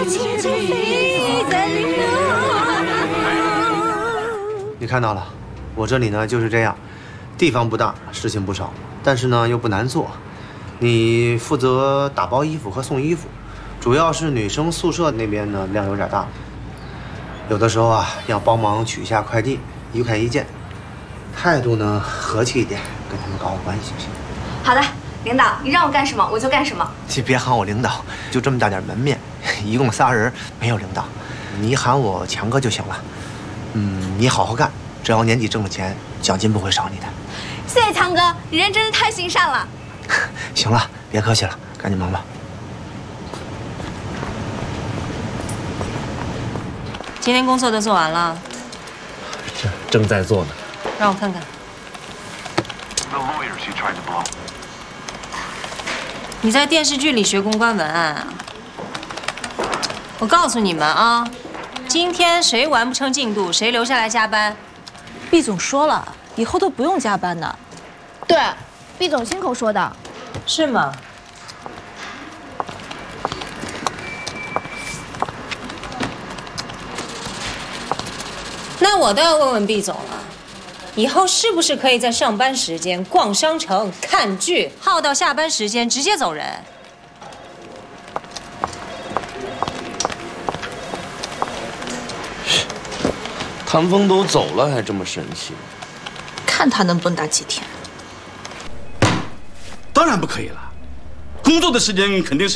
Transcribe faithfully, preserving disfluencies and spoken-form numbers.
你看到了，我这里呢就是这样，地方不大，事情不少，但是呢又不难做。你负责打包衣服和送衣服，主要是女生宿舍那边呢量有点大，有的时候啊要帮忙取一下快递，一块一件，态度呢和气一点，跟他们搞好关系。 好的，领导，你让我干什么我就干什么。 你别喊我领导，就这么大点门面，一共仨人，没有领导，你喊我强哥就行了。嗯，你好好干，只要年底挣了钱，奖金不会少你的。 谢谢强哥，你人真是太心善了。 行了，别客气了，赶紧忙吧。 今天工作都做完了， 这正在做呢。 让我看看。你在电视剧里学公关文案啊？我告诉你们啊，今天谁完不成进度，谁留下来加班。 毕总说了，以后都不用加班的。 对，毕总亲口说的。 是吗？那我倒要问问毕总了，以后是不是可以在上班时间逛商城、看剧，耗到下班时间直接走人？ 谭峰都走了，还这么生气？ 看他能蹦跶几天。 当然不可以了，工作的时间肯定是。